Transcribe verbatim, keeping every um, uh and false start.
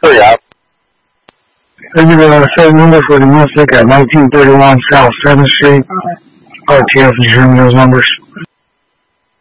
Oh, yeah. This is the same number for the Mystic at nineteen thirty-one South seventh Street. R T F is your those numbers.